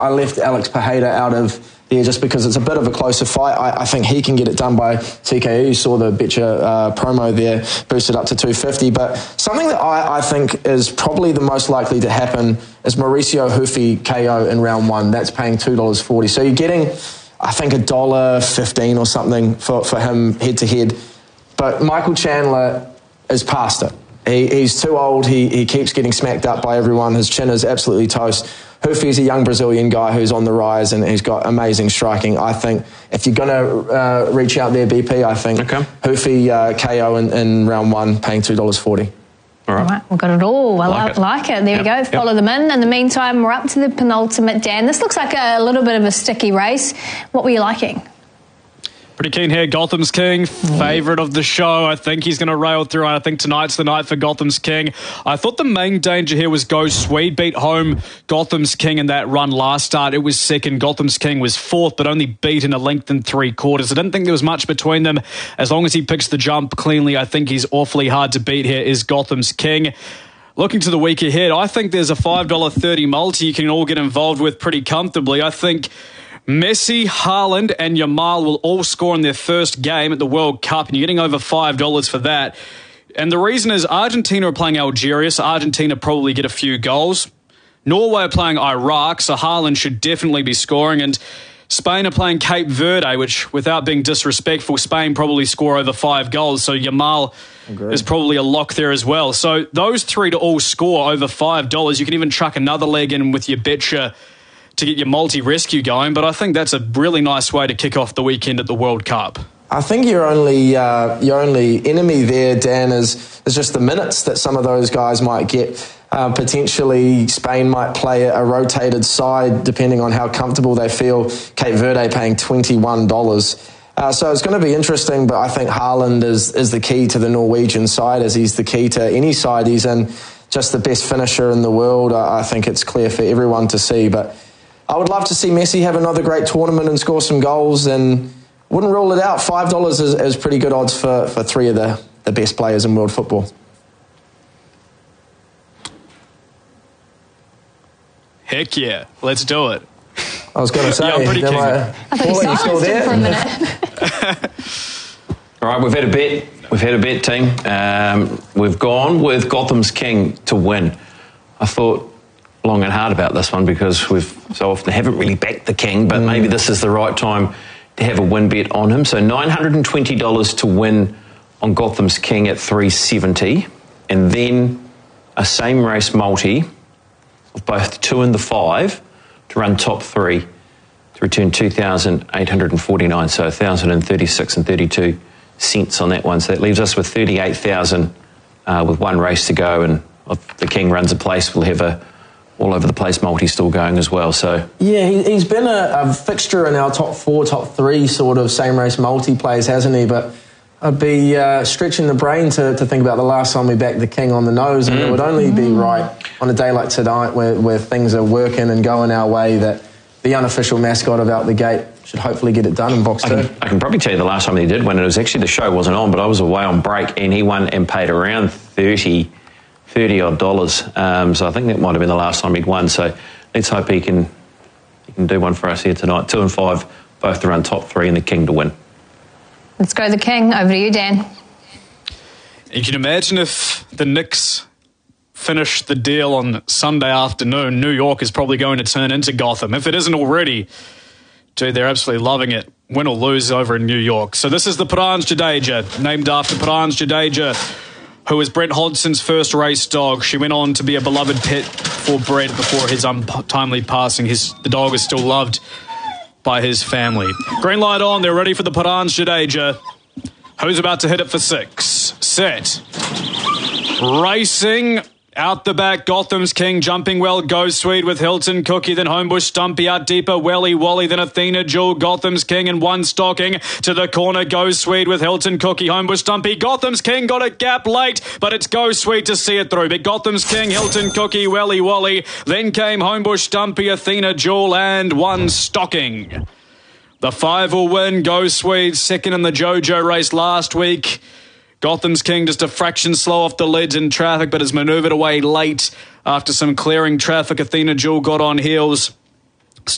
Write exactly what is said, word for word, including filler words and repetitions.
I left Alex Pereira out of there just because it's a bit of a closer fight. I, I think he can get it done by T K O. You saw the Betcha uh, promo there, boosted up to two fifty. But something that I, I think is probably the most likely to happen is Mauricio Hufi K O in round one. That's paying two dollars forty. So you're getting, I think, one dollar fifteen or something for, for him head-to-head. But Michael Chandler is past it. He, he's too old. He, he keeps getting smacked up by everyone. His chin is absolutely toast. Hufi is a young Brazilian guy who's on the rise and he's got amazing striking. I think if you're going to uh, reach out there, B P, I think okay. Hufi uh, K O in, in round one, paying two dollars forty. All right. All right, we've got it all. I like, like, it. like it. There yep. we go. Follow yep. them in. In the meantime, we're up to the penultimate, Dan. This looks like a little bit of a sticky race. What were you liking? Pretty keen here. Gotham's King, favourite of the show. I think he's going to rail through. I think tonight's the night for Gotham's King. I thought the main danger here was Go Swede. Beat home Gotham's King in that run last start. It was second. Gotham's King was fourth, but only beat in a length and three quarters. I didn't think there was much between them. As long as he picks the jump cleanly, I think he's awfully hard to beat here, is Gotham's King. Looking to the week ahead, I think there's a five dollars thirty multi you can all get involved with pretty comfortably. I think Messi, Haaland and Yamal will all score in their first game at the World Cup, and you're getting over five dollars for that. And the reason is Argentina are playing Algeria, so Argentina probably get a few goals. Norway are playing Iraq, so Haaland should definitely be scoring. And Spain are playing Cape Verde, which, without being disrespectful, Spain probably score over five goals. So Yamal Agreed. is probably a lock there as well. So those three to all score over five dollars. You can even chuck another leg in with your Betcha to get your multi-rescue going, but I think that's a really nice way to kick off the weekend at the World Cup. I think your only uh, your only enemy there, Dan, is is just the minutes that some of those guys might get. Uh, potentially, Spain might play a rotated side depending on how comfortable they feel. Cape Verde paying twenty-one dollars. Uh, so it's going to be interesting, but I think Haaland is, is the key to the Norwegian side, as he's the key to any side he's in. Just the best finisher in the world. I, I think it's clear for everyone to see, but I would love to see Messi have another great tournament and score some goals, and wouldn't rule it out. five dollars is, is pretty good odds for, for three of the, the best players in world football. Heck yeah, let's do it. I was going to say, yeah, I'm pretty keen. I, I thought you silenced him for a minute. All right, we've had a bet. We've had a bet, team. Um, we've gone with Gotham's King to win. I thought long and hard about this one because we've so often haven't really backed the King, but mm. maybe this is the right time to have a win bet on him. So nine hundred twenty dollars to win on Gotham's King at three seventy, and then a same race multi of both the two and the five to run top three to return two thousand eight hundred forty-nine, so one thousand thirty-six and thirty-two cents on that one. So that leaves us with thirty-eight thousand uh, with one race to go, and if the King runs a place, we'll have a all over the place multi still going as well. So yeah, he, he's been a, a fixture in our top four, top three sort of same race multi plays, hasn't he? But I'd be uh, stretching the brain to, to think about the last time we backed the King on the nose, and mm. it would only be right on a day like tonight where, where things are working and going our way that the unofficial mascot of Out the Gate should hopefully get it done in box I two. Can, I can probably tell you the last time he did win. It was actually, the show wasn't on, but I was away on break, and he won and paid around thirty odd dollars. Um, so I think that might have been the last time he'd won. So let's hope he can he can do one for us here tonight. Two and five, both to run top three, and the King to win. Let's go the King. Over to you, Dan. You can imagine if the Knicks finish the deal on Sunday afternoon, New York is probably going to turn into Gotham. If it isn't already, dude, they're absolutely loving it. Win or lose over in New York. So this is the Pranj Jadeja, named after Pranj Jadeja, who was Brett Hodgson's first race dog. She went on to be a beloved pet for Brett before his untimely passing. His the dog is still loved by his family. Green light on. They're ready for the Pranj Jadeja. Who's about to hit it for six? Set. Racing. Out the back, Gotham's King, jumping well, goes Swede with Hilton Cookie, then Homebush Stumpy, out deeper, Welly Wally, then Athena Jewel, Gotham's King, and one stocking to the corner, goes Swede with Hilton Cookie, Homebush Stumpy, Gotham's King got a gap late, but it's Go Swede to see it through, but Gotham's King, Hilton Cookie, Welly Wally, then came Homebush Stumpy, Athena Jewel, and one stocking. The five will win, Go Swede, second in the JoJo race last week. Gotham's King just a fraction slow off the leads in traffic, but has manoeuvred away late after some clearing traffic. Athena Jewel got on heels.